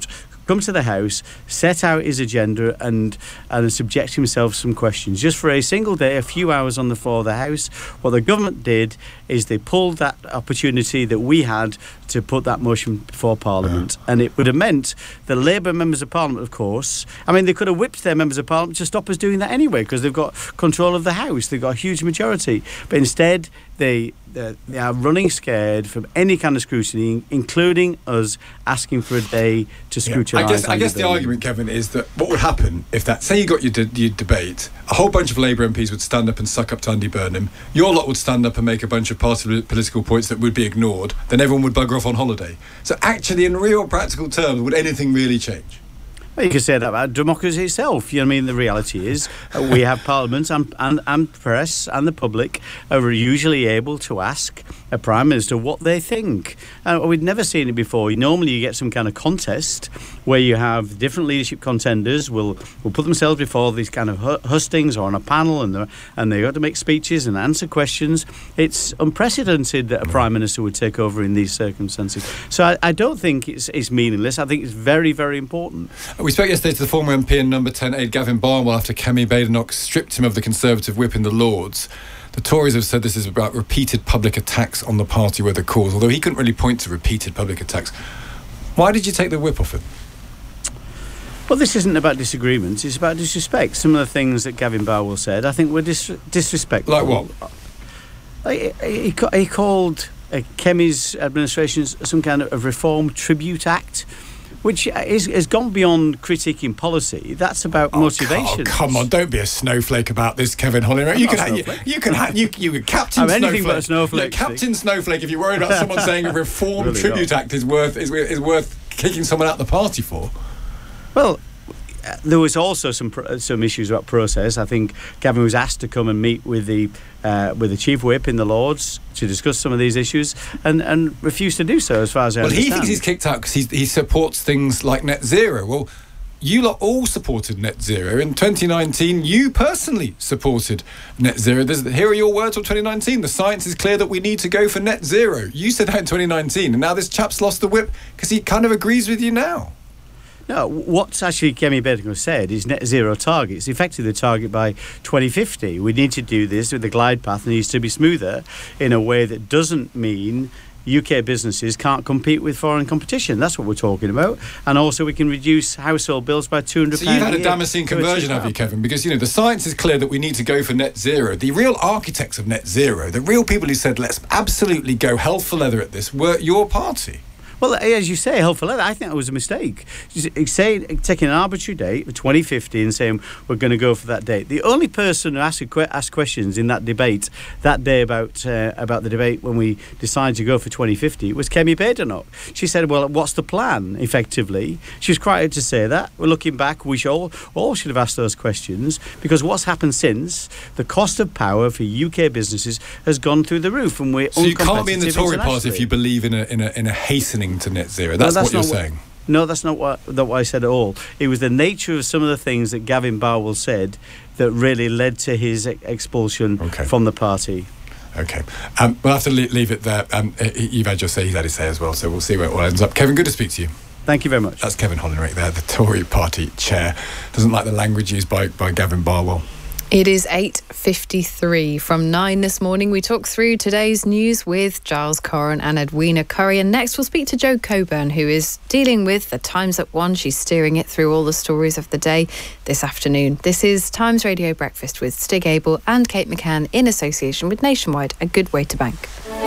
come to the House, set out his agenda and, and subject himself to some questions. Just for a single day, a few hours on the floor of the House, what the government did is they pulled that opportunity that we had to put that motion before Parliament. Uh-huh. And it would have meant the Labour members of Parliament, of course, I mean, they could have whipped their members of Parliament to stop us doing that anyway, because they've got control of the House. They've got a huge majority. But instead, they, they, they are running scared from any kind of scrutiny, including us asking for a day to scrutinise. Yeah. I guess, I guess the argument, Kevin, is that what would happen if that, say you got your, de- your debate, a whole bunch of Labour M Ps would stand up and suck up to Andy Burnham, your lot would stand up and make a bunch of party political points that would be ignored, then everyone would bugger off on holiday. So actually, in real practical terms, would anything really change? Well, you could say that about democracy itself. You know what I mean? The reality is uh, we have Parliament and, and, and press and the public are usually able to ask a Prime Minister what they think. Uh, we'd never seen it before. Normally you get some kind of contest where you have different leadership contenders will will put themselves before these kind of hustings or on a panel, and and they've got to make speeches and answer questions. It's unprecedented that a Prime Minister would take over in these circumstances. So I, I don't think it's, it's meaningless. I think it's very, very important. We spoke yesterday to the former M P and Number ten aide Gavin Barnwell after Kemi Badenoch stripped him of the Conservative whip in the Lords. The Tories have said this is about repeated public attacks on the party were the cause, although he couldn't really point to repeated public attacks. Why did you take the whip off him? Well, this isn't about disagreements, it's about disrespect. Some of the things that Gavin Barnwell said, I think, were dis- disrespectful. Like what? He, he, he called uh, Kemi's administration some kind of Reform Tribute Act, which is, has gone beyond critiquing policy. That's about oh, motivation. Oh, come on, don't be a snowflake about this, Kevin Hollingworth. You can, ha- you, you can, ha- you, you can Captain I'm Snowflake. anything but a snowflake. Yeah, Captain Snowflake. If you're worried about someone saying a Reform really Tribute not. Act is worth is, is worth kicking someone out the party for. Well, uh, there was also some pro- some issues about process. I think Gavin was asked to come and meet with the uh, with the Chief Whip in the Lords to discuss some of these issues, and, and refused to do so, as far as I well, understand. Well, he thinks he's kicked out because he supports things like net zero. Well, you lot all supported net zero. In twenty nineteen, you personally supported net zero. There's, here are your words from twenty nineteen. The science is clear that we need to go for net zero. You said that in twenty nineteen, and now this chap's lost the whip because he kind of agrees with you now. No, what's actually Kemi Badenoch said is net zero targets. Effectively, the target by twenty fifty. We need to do this with the glide path. It needs to be smoother in a way that doesn't mean U K businesses can't compete with foreign competition. That's what we're talking about. And also we can reduce household bills by two hundred pounds. So you've had a Damascene conversion, have you, Kevin? Because, you know, the science is clear that we need to go for net zero. The real architects of net zero, the real people who said, let's absolutely go hell for leather at this, were your party. Well, as you say, hell for leather, I think that was a mistake. Saying, taking an arbitrary date for twenty fifty and saying we're going to go for that date. The only person who asked, asked questions in that debate that day about uh, about the debate when we decided to go for twenty fifty was Kemi Badenoch. She said, well, what's the plan, effectively? She was quite right to say that. We're looking back, we should all, all should have asked those questions, because what's happened since, the cost of power for U K businesses has gone through the roof, and we're So you can't be in the Tory party internationally. if you believe in a, in a, in a hastening to net zero. That's, No, what that's you're not what- saying. No, that's not what, not what I said at all. It was the nature of some of the things that Gavin Barnwell said that really led to his e- expulsion Okay. from the party. Okay. Um, we'll have to le- leave it there. Um, you've had your say, he's had his say as well, so we'll see where it all ends up. Kevin, good to speak to you. Thank you very much. That's Kevin Hollingworth there, the Tory party chair. Doesn't like the language used by, by Gavin Barnwell. It is eight fifty-three. From nine this morning, we talk through today's news with Giles Corran and Edwina Curry. And next, we'll speak to Jo Coburn, who is dealing with the Times at One. She's steering it through all the stories of the day this afternoon. This is Times Radio Breakfast with Stig Abel and Kate McCann in association with Nationwide, a good way to bank.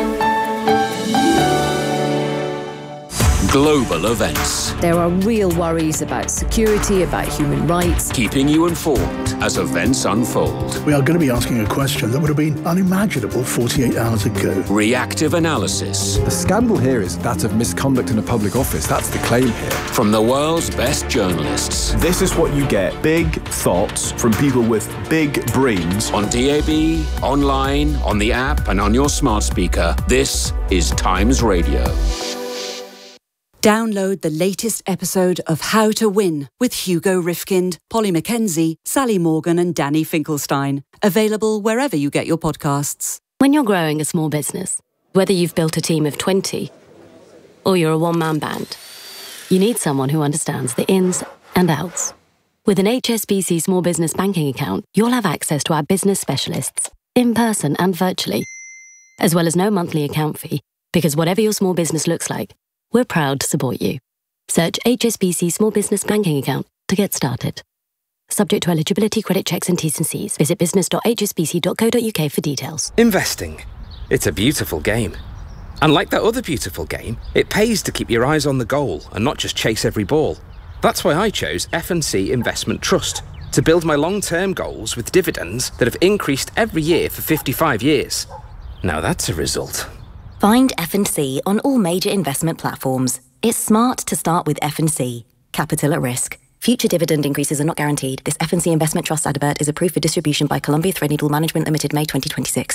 Global events. There are real worries about security, about human rights. Keeping you informed as events unfold. We are going to be asking a question that would have been unimaginable forty-eight hours ago. Reactive analysis. The scandal here is that of misconduct in a public office. That's the claim here. From the world's best journalists. This is what you get. Big thoughts from people with big brains. On D A B, online, on the app, and on your smart speaker. This is Times Radio. Download the latest episode of How to Win with Hugo Rifkind, Polly Mackenzie, Sally Morgan and Danny Finkelstein. Available wherever you get your podcasts. When you're growing a small business, whether you've built a team of twenty or you're a one-man band, You need someone who understands the ins and outs. With an H S B C Small Business Banking account, you'll have access to our business specialists, in person and virtually, as well as no monthly account fee, because whatever your small business looks like, we're proud to support you. Search H S B C Small Business Banking account to get started. Subject to eligibility, credit checks and T's and C's. Visit business dot h s b c dot co dot u k for details. Investing. It's a beautiful game. And like that other beautiful game, it pays to keep your eyes on the goal and not just chase every ball. That's why I chose F and C Investment Trust, to build my long-term goals with dividends that have increased every year for fifty-five years. Now that's a result. Find F and C on all major investment platforms. It's smart to start with F and C. Capital at risk. Future dividend increases are not guaranteed. This F and C Investment Trust advert is approved for distribution by Columbia Threadneedle Management Limited, May twenty twenty-six.